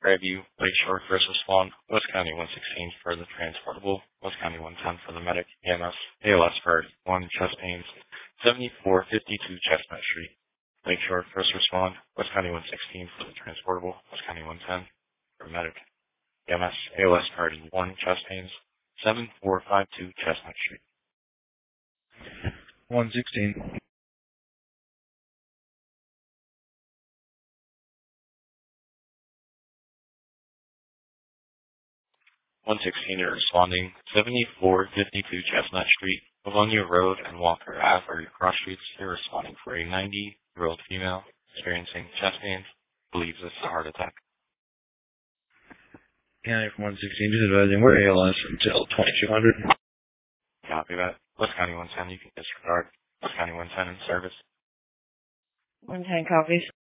Fairview, Lakeshore, first respond, West County 116 for the transportable, West County 110 for the medic, EMS, ALS for 1 chest pains, 7452 Chestnut Street. Lakeshore, first respond, West County 116 for the transportable, West County 110 for medic, EMS, ALS for 1 chest pains, 7452 Chestnut Street. 116. 116 are responding, 7452 Chestnut Street, Livonia Road and Walker Ave are your cross streets. You're responding for a 90-year-old female experiencing chest pains, believes it's a heart attack. County from 116, just advising we're ALS until 2200. Copy that. West County 110, you can disregard. West County 110 in service. 110 copies.